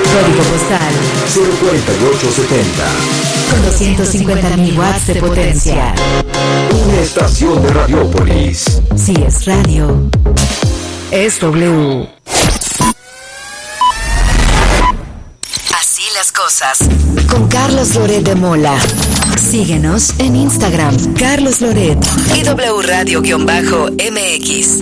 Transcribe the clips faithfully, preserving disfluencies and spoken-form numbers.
Código postal cero cuarenta y ocho setenta. Con doscientos cincuenta mil watts de potencia. Una estación de Radiopolis. Si es radio, es W. Así las cosas. Con Carlos Loret de Mola. Síguenos en Instagram, Carlos Loret y W Radio-M X.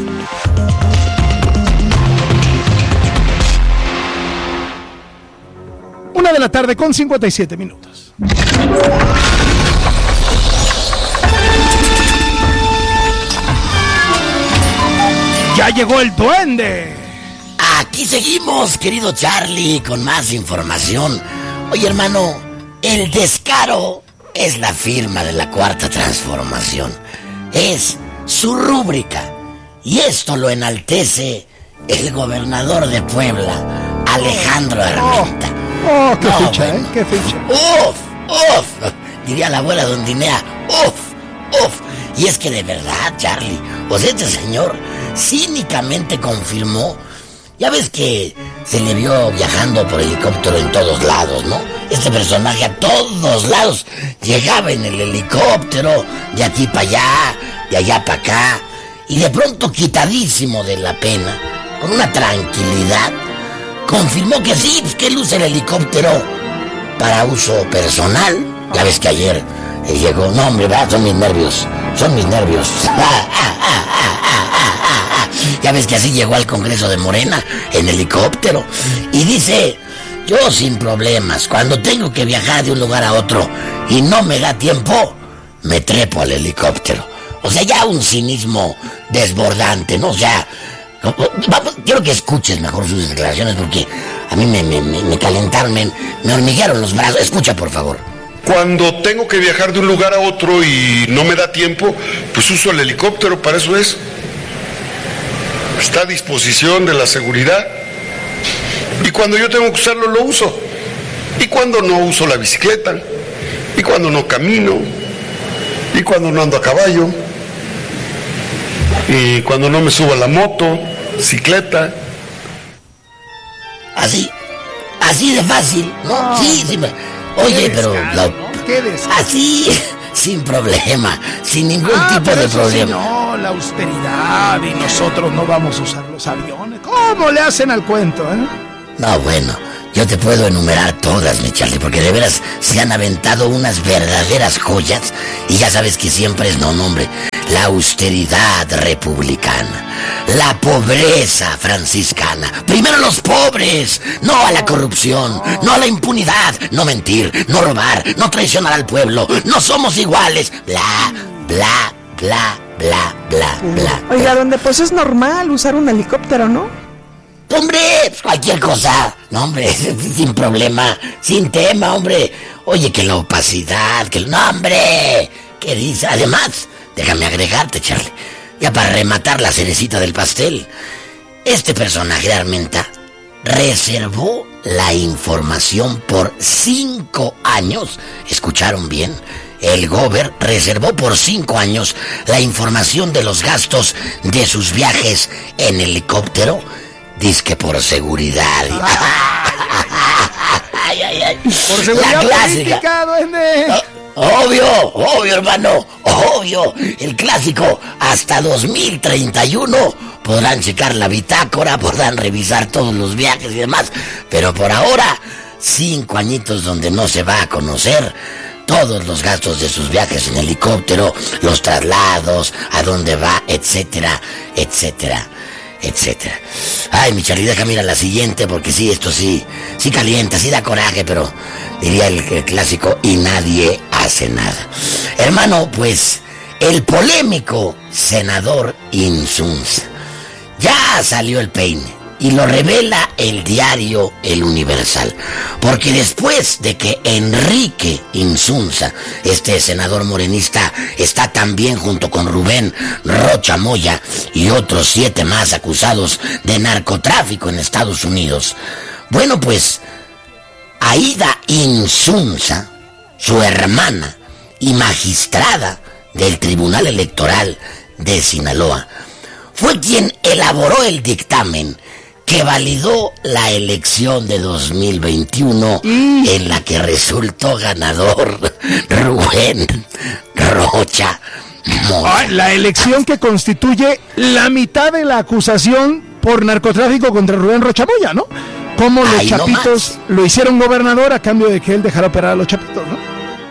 Una de la tarde con cincuenta y siete minutos. ¡Ya llegó el duende! Aquí seguimos, querido Charlie, con más información. Oye, hermano, el descaro es la firma de la Cuarta Transformación. Es su rúbrica. Y esto lo enaltece el gobernador de Puebla, Alejandro Armenta. Oh, qué no, ficha, bueno. ¿eh? Qué ficha. ¡Uf! ¡Uf! Diría la abuela Don Dinea. ¡Uf! ¡Uf! Y es que de verdad, Charlie, pues este señor cínicamente confirmó. Ya ves que se le vio viajando por helicóptero en todos lados, ¿no? Este personaje a todos lados llegaba en el helicóptero, de aquí para allá, de allá para acá, y de pronto, quitadísimo de la pena, con una tranquilidad, confirmó que sí, pues que él usa el helicóptero para uso personal. Ya ves que ayer él llegó, no hombre, ¿verdad? Son mis nervios, son mis nervios. Ya ves que así llegó al Congreso de Morena en helicóptero y dice: yo sin problemas, cuando tengo que viajar de un lugar a otro y no me da tiempo, me trepo al helicóptero. O sea, ya un cinismo desbordante, ¿no? O sea, vamos, quiero que escuches mejor sus declaraciones porque a mí me, me, me calentaron, me, me hormiguearon los brazos. Escucha, por favor. Cuando tengo que viajar de un lugar a otro y no me da tiempo, pues uso el helicóptero, para eso es. Está a disposición de la seguridad. Y cuando yo tengo que usarlo, lo uso. Y cuando no, uso la bicicleta. Y cuando no, camino. Y cuando no, ando a caballo. Y cuando no, me subo a la moto, bicicleta. Así, así de fácil, ¿no? No, sí, sí. Oye, pero descaro, la- ¿no? Qué descaro. así, sin problema, sin ningún Ah, tipo pero de eso problema. sí, no, la austeridad y nosotros no vamos a usar los aviones. ¿Cómo le hacen al cuento, eh? No, bueno, yo te puedo enumerar todas, mi Charlie, porque de veras se han aventado unas verdaderas joyas y ya sabes que siempre es, no, no, hombre, la austeridad republicana, la pobreza franciscana. Primero los pobres, no a la corrupción, no a la impunidad, no mentir, no robar, no traicionar al pueblo, no somos iguales, bla, bla, bla, bla, bla, bla. Oiga, donde pues es normal usar un helicóptero, ¿no? Hombre, cualquier cosa. No, hombre, sin problema, sin tema, hombre. Oye, que la opacidad, que el... No, hombre, ¿qué dice? Además, déjame agregarte, Charlie, ya para rematar la cerecita del pastel. Este personaje de Armenta reservó la información por cinco años. ¿Escucharon bien? El Gober reservó por cinco años la información de los gastos de sus viajes en helicóptero. Dizque por seguridad. Ay, ay, ay. Por seguridad política, duende. Obvio, obvio, hermano, obvio. El clásico, hasta dos mil treinta y uno podrán checar la bitácora, podrán revisar todos los viajes y demás. Pero por ahora, cinco añitos donde no se va a conocer todos los gastos de sus viajes en helicóptero, los traslados, a dónde va, etcétera, etcétera, etcétera. Ay, mi Charlie, déjame ir a la siguiente porque sí, esto sí, sí calienta, sí da coraje, pero diría el, el clásico, y nadie hace nada. Hermano, pues, el polémico senador Insunza, ya salió el peine. Y lo revela el diario El Universal, porque después de que Enrique Insunza, este senador morenista, está también junto con Rubén Rocha Moya y otros siete más acusados de narcotráfico en Estados Unidos, bueno, pues Aida Insunza, su hermana y magistrada del Tribunal Electoral de Sinaloa, fue quien elaboró el dictamen que validó la elección de dos mil veintiuno y... en la que resultó ganador Rubén Rocha Moya. Ay, la elección que constituye la mitad de la acusación por narcotráfico contra Rubén Rocha Moya, ¿no? Como los Ay, chapitos no lo hicieron gobernador a cambio de que él dejara operar a los chapitos, ¿no?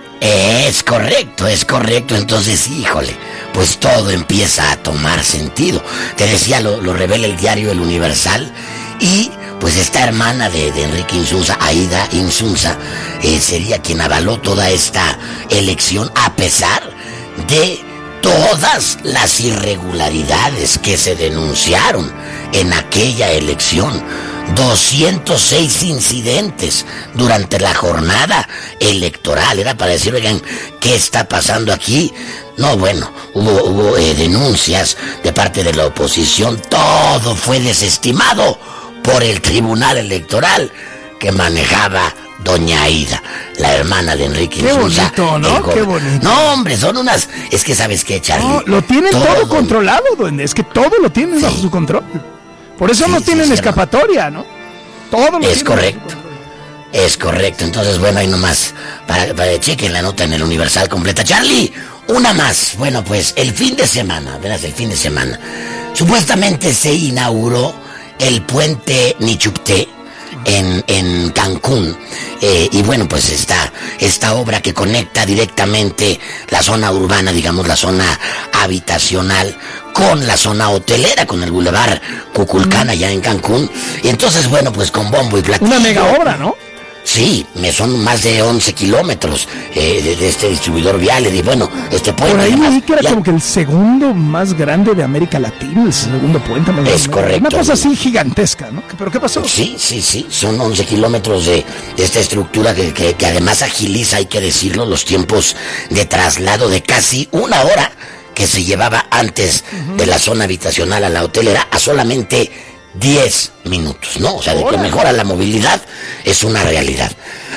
Es correcto, es correcto. Entonces, híjole, pues todo empieza a tomar sentido. Te decía, lo, lo revela el diario El Universal. Y pues esta hermana de, de Enrique Insunza, Aida Insunza, eh, sería quien avaló toda esta elección a pesar de todas las irregularidades que se denunciaron en aquella elección. doscientos seis incidentes durante la jornada electoral. Era para decir, oigan, ¿qué está pasando aquí? No, bueno, hubo, hubo eh, denuncias de parte de la oposición. Todo fue desestimado por el Tribunal Electoral que manejaba doña Aida, la hermana de Enrique Qué Insunza. bonito, ¿no? Go- Qué bonito. No, hombre, son unas... Es que, ¿sabes qué, Charlie? No, lo tienen todo, todo controlado, duende. Es que todo lo tienen Sí. bajo su control. Por eso Sí, no sí, tienen sí, escapatoria, ¿no? Todo lo Es tienen correcto. bajo su control. Es correcto, entonces bueno, ahí nomás, para, para chequen la nota en el Universal completa. Charlie, una más. Bueno, pues el fin de semana, verás, el fin de semana, supuestamente se inauguró el puente Nichupté en, en Cancún. Eh, y bueno, pues está esta obra que conecta directamente la zona urbana, digamos, la zona habitacional, con la zona hotelera, con el Boulevard Cuculcán allá en Cancún. Y entonces, bueno, pues con bombo y platillo. Una mega obra, ¿no? Sí, me son más de once kilómetros eh, de, de este distribuidor vial. Y bueno, este puente... Por ahí además, vi que era ya- como que el segundo más grande de América Latina, el segundo puente más Es grande. correcto. Una cosa así gigantesca, ¿no? ¿Pero qué pasó? Sí, sí, sí, son once kilómetros de, de esta estructura que, que, que además agiliza, hay que decirlo, los tiempos de traslado de casi una hora que se llevaba antes uh-huh. de la zona habitacional a la hotelera a solamente diez minutos, ¿no? O sea, de que mejora la movilidad es una realidad.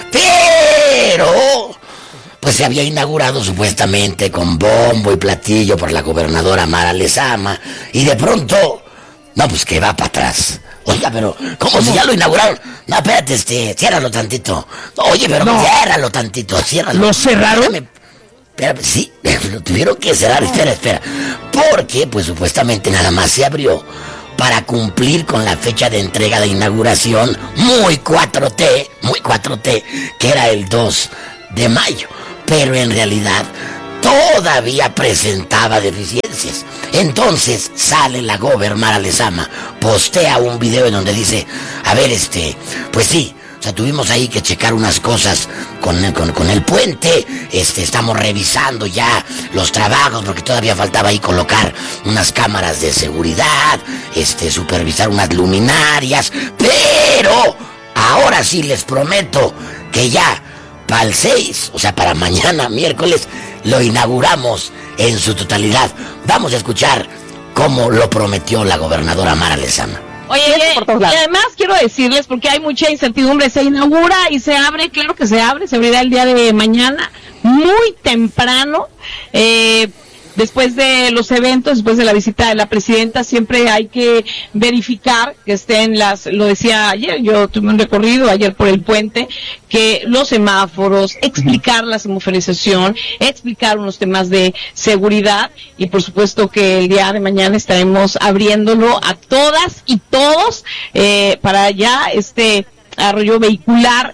Pero... pues se había inaugurado supuestamente con bombo y platillo por la gobernadora Mara Lezama, y de pronto, no, pues que va para atrás. Oiga, pero, ¿cómo, ¿Cómo? Si ya lo inauguraron? No, espérate, este, ciérralo tantito. Oye, pero no. ciérralo tantito, ciérralo. ¿Lo cerraron? Espérame, espérame, sí, lo tuvieron que cerrar, espera, espera. Porque, pues supuestamente nada más se abrió para cumplir con la fecha de entrega de inauguración muy cuatro T, muy cuatro T, que era el dos de mayo. Pero en realidad todavía presentaba deficiencias. Entonces sale la gober Mara Lezama, postea un video en donde dice, a ver, este, pues sí, o sea, tuvimos ahí que checar unas cosas con, con, con el puente, este, estamos revisando ya los trabajos, porque todavía faltaba ahí colocar unas cámaras de seguridad, este, supervisar unas luminarias, pero ahora sí les prometo que ya para el seis, o sea, para mañana, miércoles, lo inauguramos en su totalidad. Vamos a escuchar cómo lo prometió la gobernadora Mara Lezama. Oye, y además quiero decirles, porque hay mucha incertidumbre, se inaugura y se abre, claro que se abre, se abrirá el día de mañana, muy temprano, eh... después de los eventos, después de la visita de la presidenta, siempre hay que verificar que estén las, lo decía ayer, yo tuve un recorrido ayer por el puente, que los semáforos, explicar la semaforización, explicar unos temas de seguridad, y por supuesto que el día de mañana estaremos abriéndolo a todas y todos, eh, para ya este arroyo vehicular.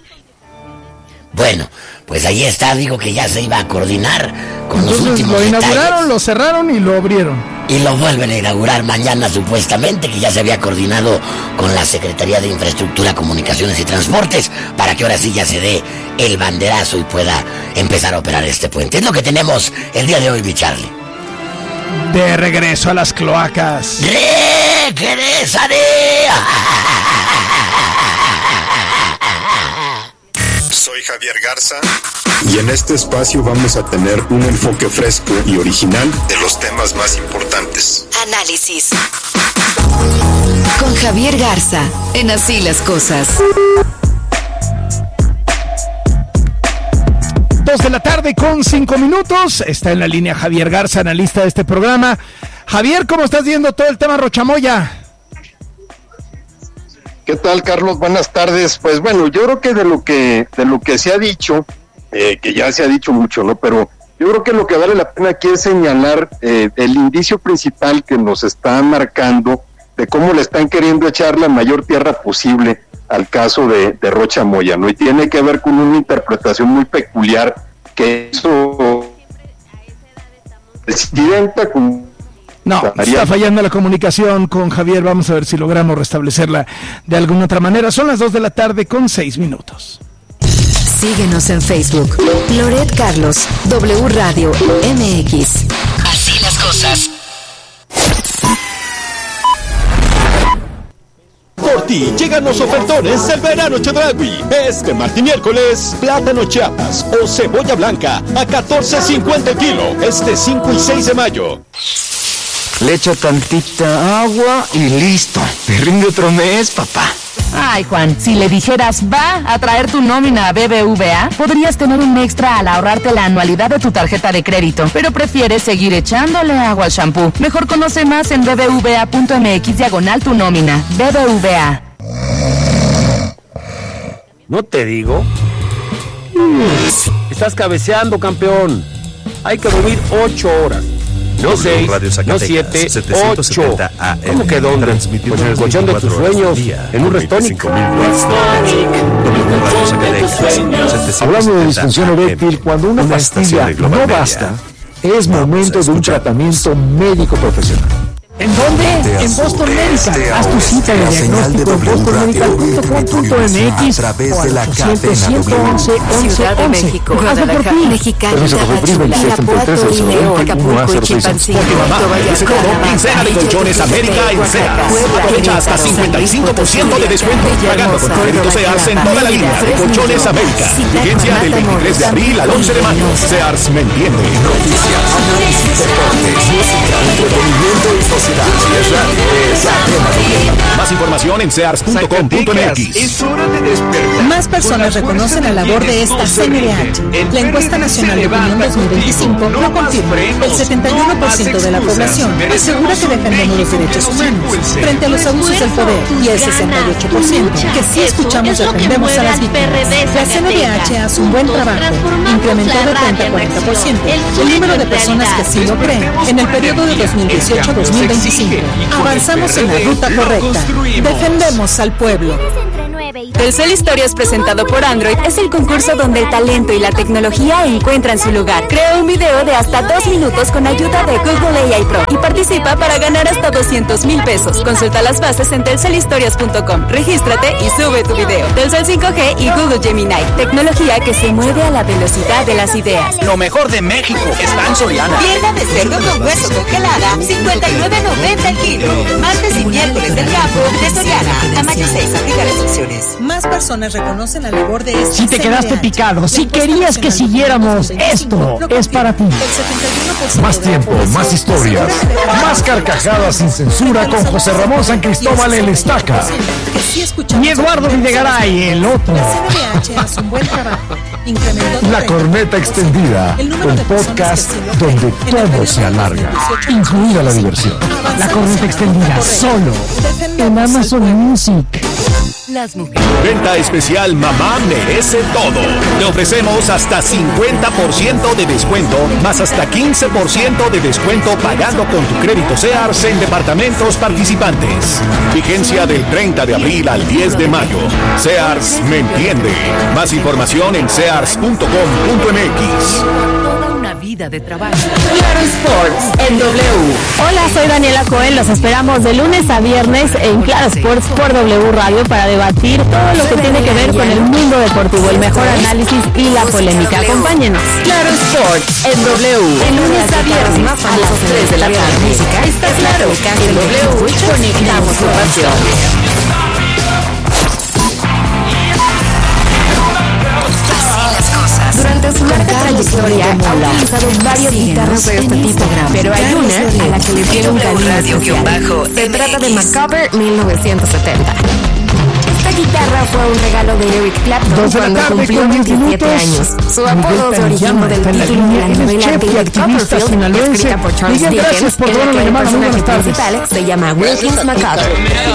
Bueno, pues ahí está, digo que ya se iba a coordinar con Entonces, los últimos lo detalles. inauguraron, lo cerraron y lo abrieron. Y lo vuelven a inaugurar mañana supuestamente, que ya se había coordinado con la Secretaría de Infraestructura, Comunicaciones y Transportes, para que ahora sí ya se dé el banderazo y pueda empezar a operar este puente. Es lo que tenemos el día de hoy, mi Charlie. De regreso a las cloacas. ¡Regresaré! Soy Javier Garza y en este espacio vamos a tener un enfoque fresco y original de los temas más importantes. Análisis con Javier Garza en Así las Cosas. Dos de la tarde con cinco minutos. Está en la línea Javier Garza, analista de este programa. Javier, ¿cómo estás viendo todo el tema Rocha Moya? ¿Qué tal, Carlos? Buenas tardes. Pues bueno, yo creo que de lo que de lo que se ha dicho, eh, que ya se ha dicho mucho, ¿no? Pero yo creo que lo que vale la pena aquí es señalar eh, el indicio principal que nos está marcando de cómo le están queriendo echar la mayor tierra posible al caso de, de Rocha Moya, ¿no? Y tiene que ver con una interpretación muy peculiar que hizo presidenta con... No, está fallando la comunicación con Javier. Vamos a ver si logramos restablecerla de alguna otra manera. Son las dos de la tarde con seis minutos. Síguenos en Facebook. Loret Carlos, W Radio M X. Así las cosas. Por ti llegan los ofertones del verano Chedraui. Este martes y miércoles, plátano Chiapas o cebolla blanca a catorce cincuenta el kilo. Este cinco y seis de mayo. Le echo tantita agua y listo. Me rinde otro mes, papá. Ay, Juan, si le dijeras va a traer tu nómina a B B V A, podrías tener un extra al ahorrarte la anualidad de tu tarjeta de crédito, pero prefieres seguir echándole agua al shampoo. Mejor conoce más en bbva.mx diagonal tu nómina. B B V A. ¿No te digo? Estás cabeceando, campeón. Hay que dormir ocho horas. No seis, no siete, ocho. ¿Cómo que dónde? Pues en el colchón de tus sueños, en un Restonic. Hablando de disfunción eréctil, cuando una pastilla no basta, es momento de un tratamiento médico profesional. ¿En dónde? En Boston Medical. Haz tu cita de diagnóstico en boston medical punto com punto m x o al ochocientos, ciento once, once, Ciudad de México, Guadalajara, Mexicali, Tapachula, Irapuato, León, Acapulco y Chilpancingo, Quincena de Colchones América en Sears. Aprovecha hasta cincuenta y cinco por ciento de descuento pagando con crédito Sears en toda la línea de Colchones América. Vigencia del veintitrés de abril al once de mayo. Sears me entiende. Noticias, deportes, música, entretenimiento y sociedad. Más información en sears punto com punto m x. Más personas reconocen la labor de esta C N D H. La encuesta nacional de opinión dos mil veinticinco lo confirma. El setenta y uno por ciento de la población asegura que defendemos los derechos humanos frente a los abusos del poder, y el sesenta y ocho por ciento que sí escuchamos y defendemos a las víctimas. La C N D H hace un buen trabajo. Incrementó de treinta a cuarenta por ciento el número de personas que sí lo creen en el periodo de dos mil dieciocho a dos mil veinticinco. Avanzamos en la ruta correcta. Defendemos al pueblo. Telcel Historias presentado por Android es el concurso donde el talento y la tecnología encuentran su lugar. Crea un video de hasta dos minutos con ayuda de Google A I Pro y participa para ganar hasta doscientos mil pesos. Consulta las bases en telcel historias punto com. Regístrate y sube tu video. Telcel cinco G y Google Gemini. Tecnología que se mueve a la velocidad de las ideas. Lo mejor de México está en Soriana. Pierna de cerdo con hueso congelada, cincuenta y nueve noventa el kilo. Martes y miércoles del campo de Soriana. A mayo seis, aplica restricciones. Más personas reconocen la labor de esta. Si te quedaste picado, si querías que siguiéramos, esto es para ti. Más tiempo, más historias, más carcajadas sin censura con José Ramón San Cristóbal el Estaca y Eduardo Videgaray el otro. La corneta extendida, el podcast donde todo se alarga, incluida la diversión. La corneta extendida solo en Amazon Music. Las mujeres. Venta especial Mamá Merece Todo. Te ofrecemos hasta cincuenta por ciento de descuento, más hasta quince por ciento de descuento pagando con tu crédito Sears en departamentos participantes. Vigencia del treinta de abril al diez de mayo. Sears me entiende. Más información en sears punto com punto m x. Toda una vida de trabajo. Claro Sports en W. Hola, soy Daniela Cohen. Los esperamos de lunes a viernes en Claro Sports por W Radio para debatir todo lo que tiene que ver con el mundo deportivo, el mejor análisis y la polémica. Acompáñenos. Claro Sports en W. De lunes a viernes a las tres de la tarde. Está claro. En W conectamos tu pasión. Durante su larga trayectoria ha utilizado varias guitarras de este tipo, pero hay una a la que le tiene un cariño especial. Se trata de McCover mil novecientos setenta. Esta guitarra fue un regalo de Eric Clapton cuando cumplió veintisiete años. Su apodo se originó del título de la novela David Copperfield, escrita por Charles Dickens, en la que el personaje principal se llama Wilkins McCarthy.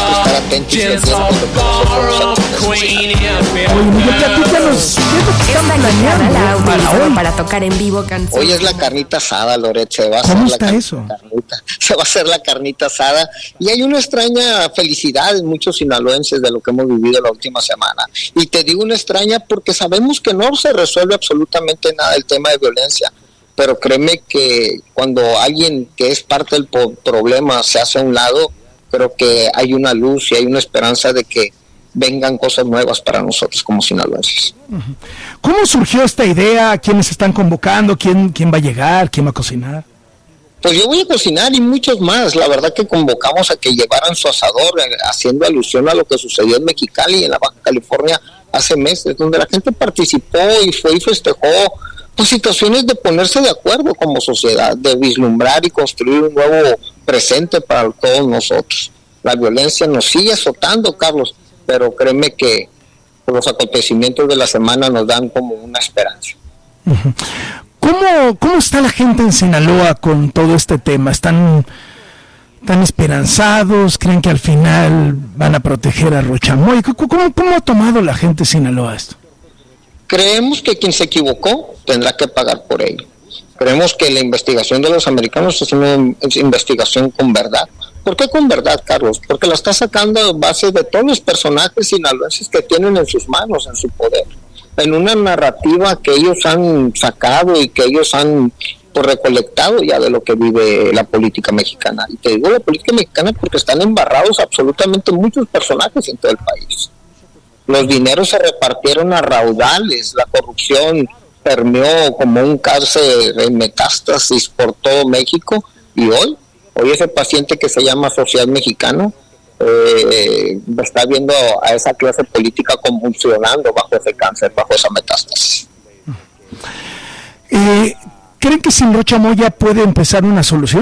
Esta guitarra la ha utilizado para tocar en vivo canciones. Hoy es la carnita asada, Loret, se va a hacer ¿Cómo la está carnita, eso? carnita, se va a hacer la carnita asada y hay una extraña felicidad en muchos sinaloenses de lo que hemos vivido la última semana. Y te digo una extraña porque sabemos que no se resuelve absolutamente nada el tema de violencia, pero créeme que cuando alguien que es parte del po- problema se hace a un lado, creo que hay una luz y hay una esperanza de que vengan cosas nuevas para nosotros como sinaloenses. ¿Cómo surgió esta idea? ¿Quiénes están convocando? ¿Quién, quién va a llegar? ¿Quién va a cocinar? Pues yo voy a cocinar y muchos más. La verdad que convocamos a que llevaran su asador, eh, haciendo alusión a lo que sucedió en Mexicali, en la Baja California, hace meses, donde la gente participó y fue y festejó pues situaciones de ponerse de acuerdo como sociedad, de vislumbrar y construir un nuevo presente para todos nosotros. La violencia nos sigue azotando, Carlos, pero créeme que los acontecimientos de la semana nos dan como una esperanza. Uh-huh. ¿Cómo, ¿Cómo está la gente en Sinaloa con todo este tema? ¿Están tan esperanzados? ¿Creen que al final van a proteger a Rochamoy? ¿Cómo, cómo ha tomado la gente de Sinaloa esto? Creemos que quien se equivocó tendrá que pagar por ello. Creemos que la investigación de los americanos es una investigación con verdad. ¿Por qué con verdad, Carlos? Porque la está sacando a base de todos los personajes sinaloenses que tienen en sus manos, en su poder, en una narrativa que ellos han sacado y que ellos han pues, recolectado ya de lo que vive la política mexicana. Y te digo la política mexicana porque están embarrados absolutamente muchos personajes en todo el país. Los dineros se repartieron a raudales, la corrupción permeó como un cáncer de metástasis por todo México y hoy Hoy ese paciente que se llama Sociedad Mexicano eh, está viendo a esa clase política convulsionando bajo ese cáncer, bajo esa metástasis. Eh, ¿Creen que sin Rocha Moya puede empezar una solución?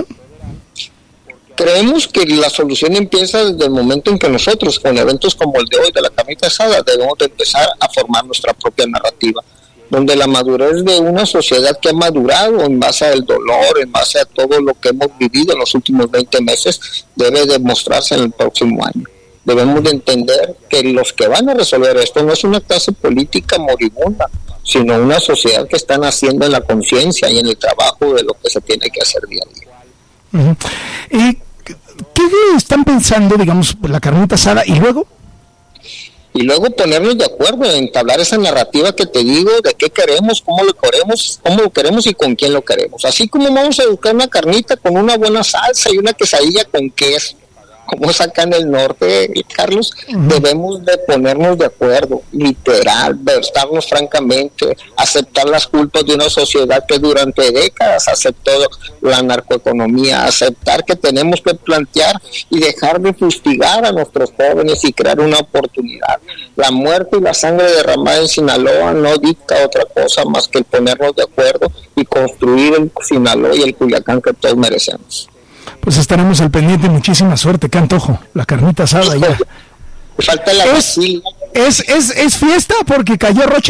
Creemos que la solución empieza desde el momento en que nosotros, con eventos como el de hoy de la carnita asada, debemos de empezar a formar nuestra propia narrativa, donde la madurez de una sociedad que ha madurado en base al dolor, en base a todo lo que hemos vivido en los últimos veinte meses, debe demostrarse en el próximo año. Debemos de entender que los que van a resolver esto no es una clase política moribunda, sino una sociedad que está naciendo en la conciencia y en el trabajo de lo que se tiene que hacer día a día. Uh-huh. ¿Y qué están pensando, digamos, la carnita asada y luego? Y luego ponernos de acuerdo en entablar esa narrativa que te digo de qué queremos, cómo lo queremos, cómo lo queremos y con quién lo queremos. Así como vamos a buscar una carnita con una buena salsa y una quesadilla con queso, como es acá en el norte, Carlos, uh-huh. Debemos de ponernos de acuerdo, literal, versarnos francamente, aceptar las culpas de una sociedad que durante décadas aceptó la narcoeconomía, aceptar que tenemos que plantear y dejar de fustigar a nuestros jóvenes y crear una oportunidad. La muerte y la sangre derramada en Sinaloa no dicta otra cosa más que el ponernos de acuerdo y construir el Sinaloa y el Culiacán que todos merecemos. Pues estaremos al pendiente. Muchísima suerte, qué antojo, la carnita asada ya. Falta la ¿Es, es, es, ¿Es fiesta porque cayó Rocha?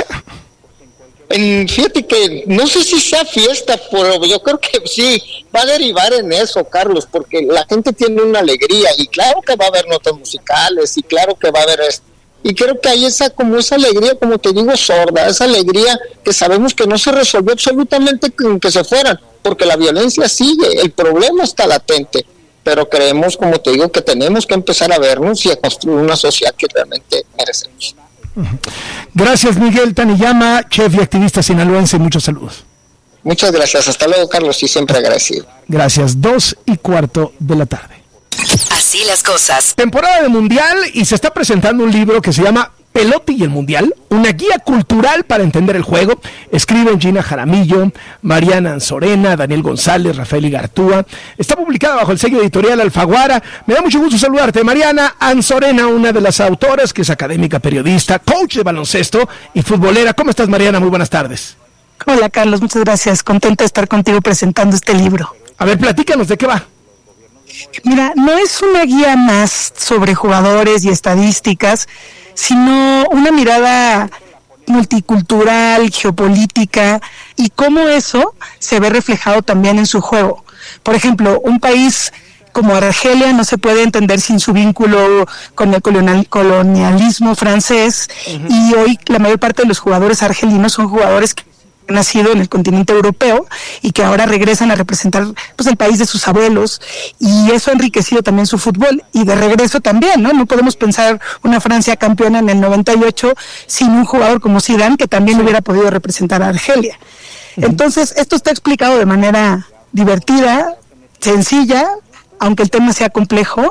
En, fíjate que no sé si sea fiesta, pero yo creo que sí, va a derivar en eso, Carlos, porque la gente tiene una alegría, y claro que va a haber notas musicales, y claro que va a haber esto. Y creo que hay esa, como esa alegría, como te digo, sorda, esa alegría que sabemos que no se resolvió absolutamente con que se fueran, porque la violencia sigue, el problema está latente, pero creemos, como te digo, que tenemos que empezar a vernos y a construir una sociedad que realmente merecemos. Gracias, Miguel Taniyama, chef y activista sinaloense, muchos saludos. Muchas gracias, hasta luego, Carlos, y siempre agradecido. Gracias, dos y cuarto de la tarde. Así las cosas. Temporada de Mundial y se está presentando un libro que se llama Pelote y el Mundial, una guía cultural para entender el juego. Escriben Gina Jaramillo, Mariana Anzorena, Daniel González, Rafael Igartúa. Está publicada bajo el sello editorial Alfaguara. Me da mucho gusto saludarte, Mariana Anzorena, una de las autoras, que es académica, periodista, coach de baloncesto y futbolera. ¿Cómo estás, Mariana? Muy buenas tardes. Hola, Carlos, muchas gracias. Contenta de estar contigo presentando este libro. A ver, platícanos, ¿de qué va? Mira, no es una guía más sobre jugadores y estadísticas, sino una mirada multicultural, geopolítica, y cómo eso se ve reflejado también en su juego. Por ejemplo, un país como Argelia no se puede entender sin su vínculo con el colonial, colonialismo francés, uh-huh. y hoy la mayor parte de los jugadores argelinos son jugadores que han nacido en el continente europeo y que ahora regresan a representar pues el país de sus abuelos, y eso ha enriquecido también su fútbol, y de regreso también, ¿no? No podemos pensar una Francia campeona en el noventa y ocho sin un jugador como Zidane, que también sí. hubiera podido representar a Argelia. Uh-huh. Entonces, esto está explicado de manera divertida, sencilla, aunque el tema sea complejo,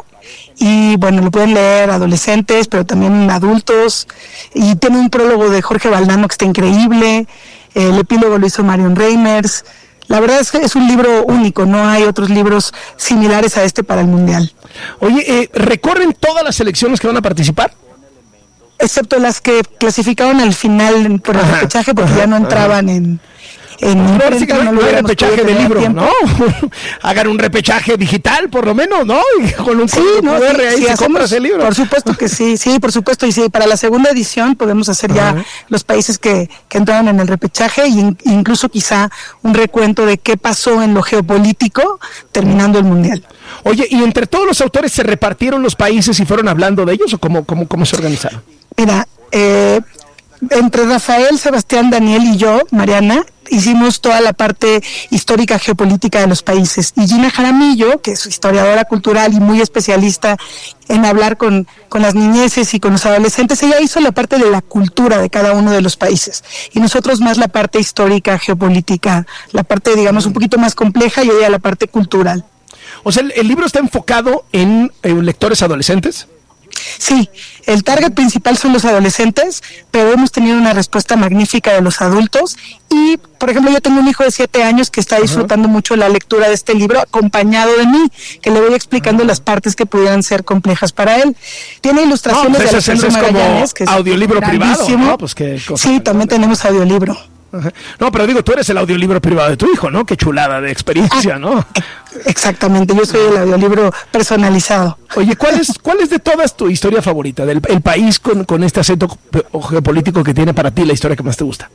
y bueno, lo pueden leer adolescentes, pero también adultos, y tiene un prólogo de Jorge Valdano que está increíble, el epílogo lo hizo Marion Reimers. La verdad es que es un libro único, no hay otros libros similares a este para el Mundial. Oye, eh, ¿recorren todas las selecciones que van a participar? Excepto las que clasificaron al final por el ajá, repechaje, porque ajá, ya no entraban ajá. en... En no, sí que no, no hay repechaje de libro, tiempo. ¿no? Hagan un repechaje digital, por lo menos, ¿no? Y con un sí, no, Q R sí, ahí sí, se hacemos, compras el libro. Por supuesto que sí, sí, por supuesto. Y sí, para la segunda edición podemos hacer ya uh-huh. los países que, que entraron en el repechaje, e incluso quizá un recuento de qué pasó en lo geopolítico terminando el Mundial. Oye, ¿y entre todos los autores se repartieron los países y fueron hablando de ellos, o cómo, cómo, cómo se organizaron? Mira, eh... entre Rafael, Sebastián, Daniel y yo, Mariana, hicimos toda la parte histórica geopolítica de los países. Y Gina Jaramillo, que es historiadora cultural y muy especialista en hablar con, con las niñeces y con los adolescentes, ella hizo la parte de la cultura de cada uno de los países. Y nosotros más la parte histórica, geopolítica, la parte, digamos, un poquito más compleja, y ella la parte cultural. O sea, ¿el, el libro está enfocado en, en lectores adolescentes? Sí, el target principal son los adolescentes, pero hemos tenido una respuesta magnífica de los adultos. Y, por ejemplo, yo tengo un hijo de siete años que está disfrutando uh-huh. mucho la lectura de este libro, acompañado de mí, que le voy explicando uh-huh. las partes que pudieran ser complejas para él. Tiene ilustraciones no, pues de Alejandro es, es Magallanes, que es audiolibro privado, ¿no? Pues qué cosa sí, también tenemos audiolibro. Ajá. No, pero digo, tú eres el audiolibro privado de tu hijo, ¿no? Qué chulada de experiencia, ¿no? Exactamente, yo soy el audiolibro personalizado. Oye, ¿cuál es, cuál es de todas tu historia favorita? Del el país con, con este acento geopolítico que tiene para ti, la historia que más te gusta.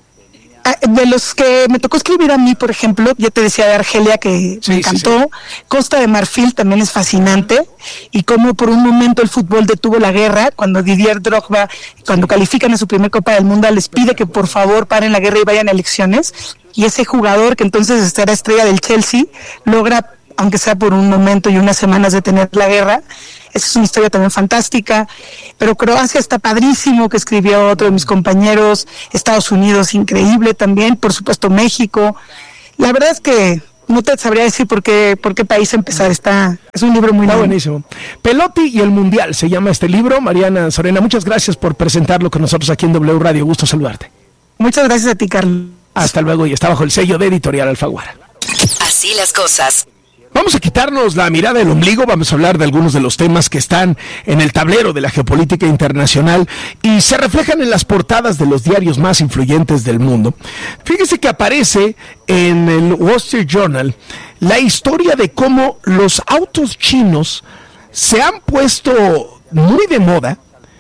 De los que me tocó escribir a mí, por ejemplo, ya te decía de Argelia, que sí, me encantó. Sí, sí. Costa de Marfil también es fascinante, y cómo por un momento el fútbol detuvo la guerra, cuando Didier Drogba, cuando califican a su primer Copa del Mundo, les pide que por favor paren la guerra y vayan a elecciones, y ese jugador, que entonces era estrella del Chelsea, logra, aunque sea por un momento y unas semanas, detener la guerra. Esa es una historia también fantástica. Pero Croacia está padrísimo, que escribió otro de mis compañeros. Estados Unidos, increíble también. Por supuesto, México. La verdad es que no te sabría decir por qué, por qué país empezar. Está, es un libro muy Está lindo. buenísimo. Pelotti y el Mundial se llama este libro. Mariana Anzorena, muchas gracias por presentarlo con nosotros aquí en W Radio. Gusto saludarte. Muchas gracias a ti, Carlos. Hasta luego, y está bajo el sello de Editorial Alfaguara. Así las cosas. Vamos a quitarnos la mirada del ombligo, vamos a hablar de algunos de los temas que están en el tablero de la geopolítica internacional y se reflejan en las portadas de los diarios más influyentes del mundo. Fíjese que aparece en el Wall Street Journal la historia de cómo los autos chinos se han puesto muy de moda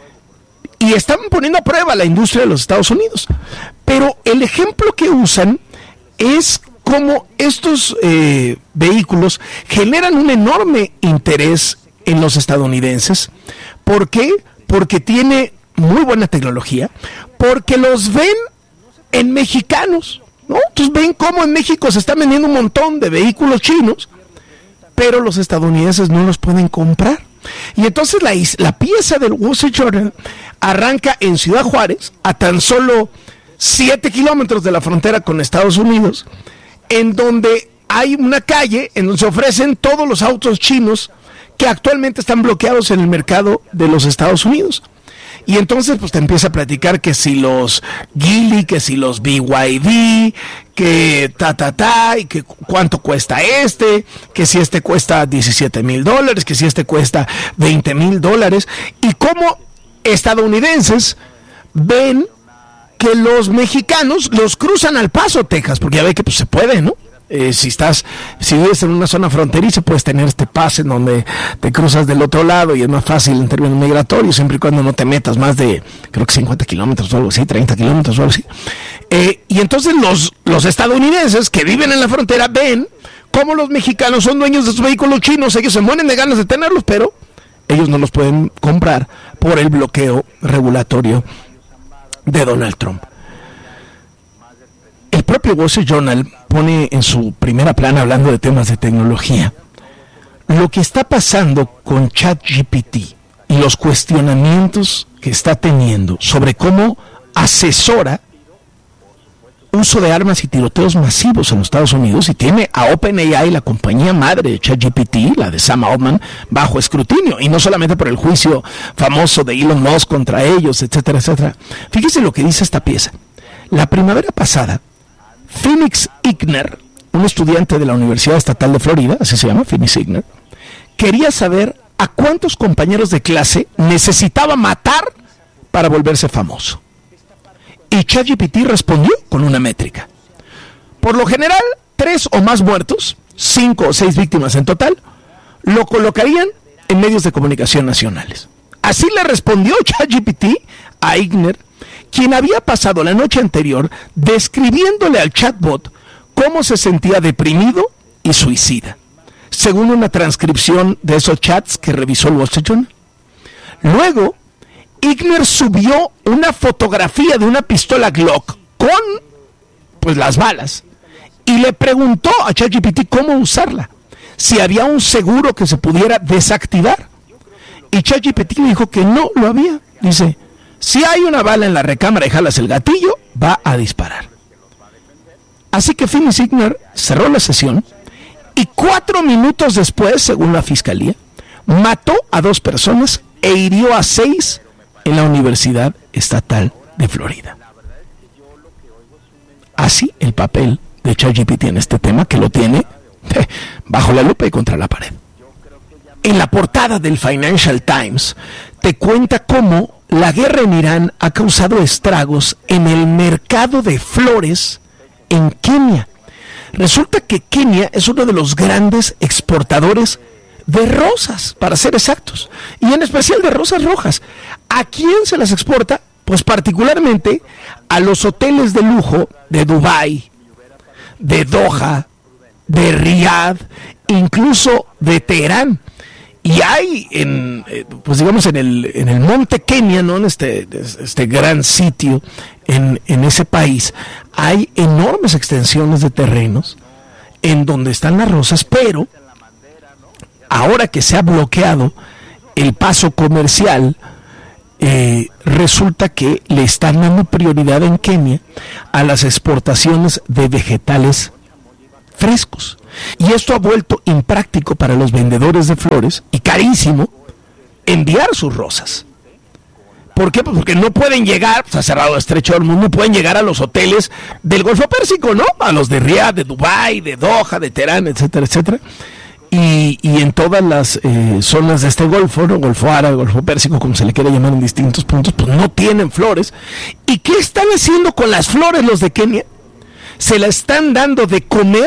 y están poniendo a prueba la industria de los Estados Unidos. Pero el ejemplo que usan es cómo estos eh, vehículos generan un enorme interés en los estadounidenses. ¿Por qué? Porque tiene muy buena tecnología, porque los ven en mexicanos, ¿no? Entonces ven cómo en México se están vendiendo un montón de vehículos chinos, pero los estadounidenses no los pueden comprar. Y entonces la, la pieza del Wall Street Journal arranca en Ciudad Juárez, a tan solo siete kilómetros de la frontera con Estados Unidos, en donde hay una calle en donde se ofrecen todos los autos chinos que actualmente están bloqueados en el mercado de los Estados Unidos. Y entonces pues te empieza a platicar que si los Geely, que si los B Y D, que ta ta ta, y que cuánto cuesta este, que si este cuesta diecisiete mil dólares, que si este cuesta veinte mil dólares, y cómo estadounidenses ven que los mexicanos los cruzan al Paso, Texas, porque ya ve que pues se puede, ¿no? Eh, si estás, si vives en una zona fronteriza, puedes tener este pase en donde te cruzas del otro lado y es más fácil en términos migratorios, siempre y cuando no te metas más de, creo que cincuenta kilómetros o algo así, treinta kilómetros o algo así. Eh, y entonces los, los estadounidenses que viven en la frontera ven cómo los mexicanos son dueños de sus vehículos chinos, ellos se mueren de ganas de tenerlos, pero ellos no los pueden comprar por el bloqueo regulatorio de Donald Trump. El propio Wall Street Journal pone en su primera plana, hablando de temas de tecnología, lo que está pasando con ChatGPT y los cuestionamientos que está teniendo sobre cómo asesora uso de armas y tiroteos masivos en los Estados Unidos, y tiene a OpenAI, la compañía madre de ChatGPT, la de Sam Altman, bajo escrutinio, y no solamente por el juicio famoso de Elon Musk contra ellos, etcétera, etcétera. Fíjese lo que dice esta pieza. La primavera pasada, Phoenix Igner, un estudiante de la Universidad Estatal de Florida, así se llama, Phoenix Igner, quería saber a cuántos compañeros de clase necesitaba matar para volverse famoso. Y ChatGPT respondió con una métrica. Por lo general, tres o más muertos, cinco o seis víctimas en total, lo colocarían en medios de comunicación nacionales. Así le respondió ChatGPT a Igner, quien había pasado la noche anterior describiéndole al chatbot cómo se sentía deprimido y suicida, según una transcripción de esos chats que revisó el Wall Street Journal. Luego, Igner subió una fotografía de una pistola Glock con, pues, las balas, y le preguntó a ChatGPT cómo usarla, si había un seguro que se pudiera desactivar. Y ChatGPT le dijo que no lo había. Dice, si hay una bala en la recámara y jalas el gatillo, va a disparar. Así que Phoenix Igner cerró la sesión y cuatro minutos después, según la fiscalía, mató a dos personas e hirió a seis en la Universidad Estatal de Florida. Así el papel de ChatGPT en este tema, que lo tiene eh, bajo la lupa y contra la pared. En la portada del Financial Times te cuenta cómo la guerra en Irán ha causado estragos en el mercado de flores en Kenia. Resulta que Kenia es uno de los grandes exportadores de rosas, para ser exactos, y en especial de rosas rojas. ¿A quién se las exporta? Pues particularmente a los hoteles de lujo de Dubái, de Doha, de Riad, incluso de Teherán. Y hay en, pues digamos, en el, en el monte Kenia, ¿no? En este, este gran sitio en, en ese país, hay enormes extensiones de terrenos en donde están las rosas, pero ahora que se ha bloqueado el paso comercial, eh, resulta que le están dando prioridad en Kenia a las exportaciones de vegetales frescos. Y esto ha vuelto impráctico para los vendedores de flores y carísimo enviar sus rosas. ¿Por qué? Pues porque no pueden llegar, pues ha cerrado estrecho el mundo, no pueden llegar a los hoteles del Golfo Pérsico, ¿no? A los de Riad, de Dubái, de Doha, de Teherán, etcétera, etcétera. Y, y en todas las eh, zonas de este golfo, ¿no? Golfo Árabe, Golfo Pérsico, como se le quiera llamar en distintos puntos, pues no tienen flores. ¿Y qué están haciendo con las flores los de Kenia? Se la están dando de comer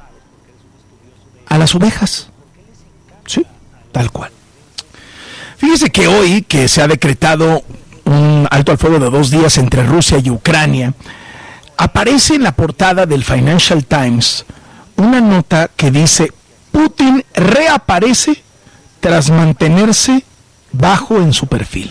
a las ovejas. Sí, tal cual. Fíjese que hoy, que se ha decretado un alto al fuego de dos días entre Rusia y Ucrania, aparece en la portada del Financial Times una nota que dice: Putin reaparece tras mantenerse bajo en su perfil.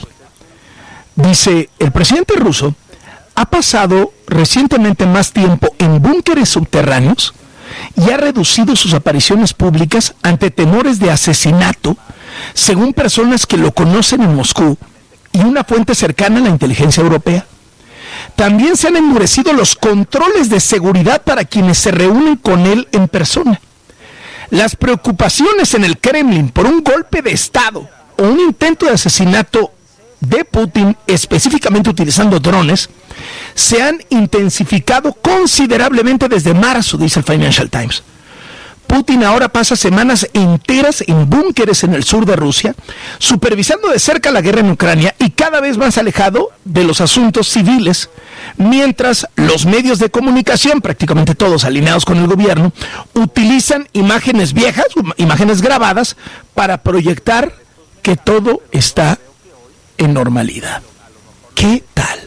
Dice, el presidente ruso ha pasado recientemente más tiempo en búnkeres subterráneos y ha reducido sus apariciones públicas ante temores de asesinato, según personas que lo conocen en Moscú y una fuente cercana a la inteligencia europea. También se han endurecido los controles de seguridad para quienes se reúnen con él en persona. Las preocupaciones en el Kremlin por un golpe de Estado o un intento de asesinato de Putin, específicamente utilizando drones, se han intensificado considerablemente desde marzo, dice el Financial Times. Putin ahora pasa semanas enteras en búnkeres en el sur de Rusia, supervisando de cerca la guerra en Ucrania y cada vez más alejado de los asuntos civiles, mientras los medios de comunicación, prácticamente todos alineados con el gobierno, utilizan imágenes viejas, imágenes grabadas, para proyectar que todo está en normalidad. ¿Qué tal?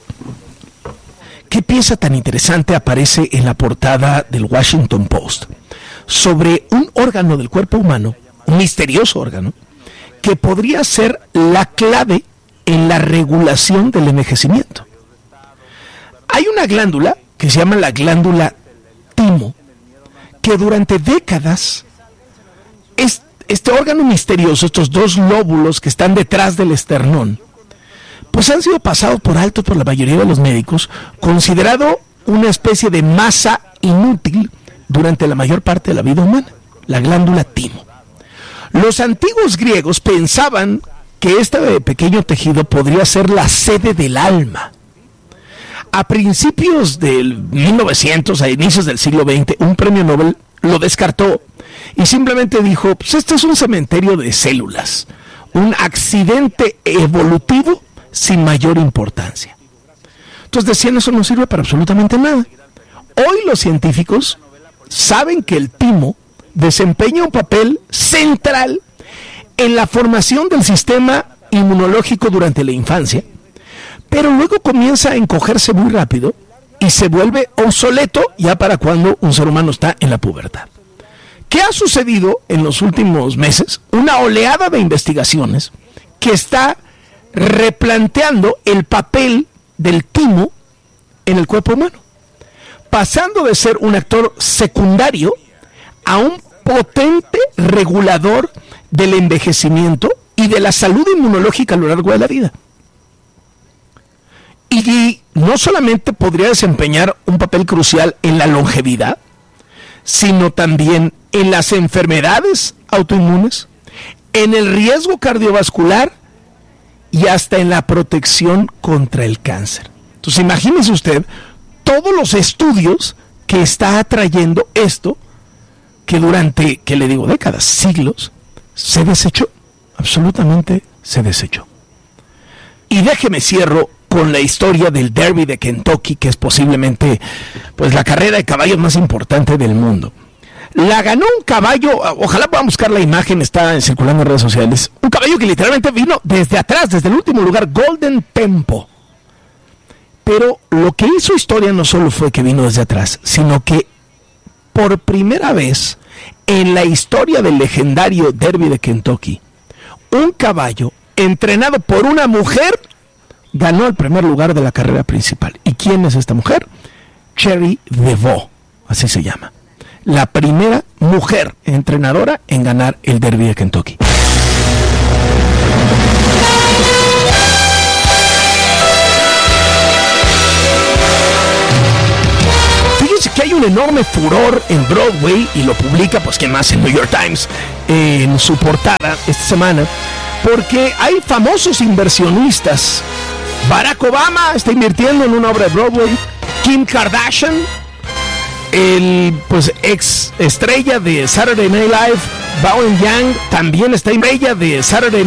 ¿Qué pieza tan interesante aparece en la portada del Washington Post sobre un órgano del cuerpo humano, un misterioso órgano, que podría ser la clave en la regulación del envejecimiento? Hay una glándula que se llama la glándula timo, que durante décadas es, este órgano misterioso, estos dos lóbulos que están detrás del esternón, pues han sido pasados por alto por la mayoría de los médicos, considerado una especie de masa inútil durante la mayor parte de la vida humana, la glándula timo. Los antiguos griegos pensaban que este pequeño tejido podría ser la sede del alma. A principios del mil novecientos, a inicios del siglo veinte, un premio Nobel lo descartó y simplemente dijo, pues este es un cementerio de células, un accidente evolutivo sin mayor importancia. Entonces decían, eso no sirve para absolutamente nada. Hoy los científicos saben que el timo desempeña un papel central en la formación del sistema inmunológico durante la infancia, pero luego comienza a encogerse muy rápido y se vuelve obsoleto ya para cuando un ser humano está en la pubertad. ¿Qué ha sucedido en los últimos meses? Una oleada de investigaciones que está replanteando el papel del timo en el cuerpo humano, pasando de ser un actor secundario a un potente regulador del envejecimiento y de la salud inmunológica a lo largo de la vida. Y no solamente podría desempeñar un papel crucial en la longevidad, sino también en las enfermedades autoinmunes, en el riesgo cardiovascular y hasta en la protección contra el cáncer. Entonces imagínese usted todos los estudios que está atrayendo esto, que durante, ¿qué le digo?, décadas, siglos, se desechó, absolutamente se desechó. Y déjeme cierro con la historia del Derby de Kentucky, que es posiblemente pues la carrera de caballos más importante del mundo. La ganó un caballo, ojalá puedan buscar la imagen, está circulando en redes sociales, un caballo que literalmente vino desde atrás, desde el último lugar, Golden Tempo. Pero lo que hizo historia no solo fue que vino desde atrás, sino que por primera vez en la historia del legendario Derby de Kentucky, un caballo entrenado por una mujer ganó el primer lugar de la carrera principal. ¿Y quién es esta mujer? Cherry DeVoe, así se llama. La primera mujer entrenadora en ganar el Derby de Kentucky. Fíjense que hay un enorme furor en Broadway y lo publica, pues, ¿quién más? El New York Times eh, en su portada esta semana, porque hay famosos inversionistas. Barack Obama está invirtiendo en una obra de Broadway. Kim Kardashian, el pues ex estrella de Saturday Night Live, Bowen Yang, también está estrella de Saturday